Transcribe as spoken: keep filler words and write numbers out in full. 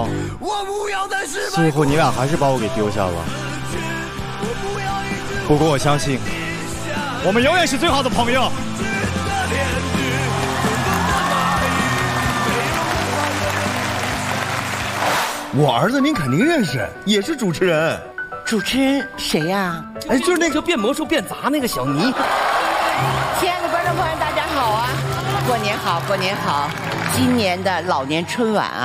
好，最后你俩还是把我给丢下了。不过我相信，我们永远是最好的朋友。 我儿子您肯定认识，也是主持人。 主持人谁呀？ 哎，就是那个变魔术变砸那个小尼。 亲爱的观众朋友，大家好啊！过年好，过年好！今年的老年春晚啊。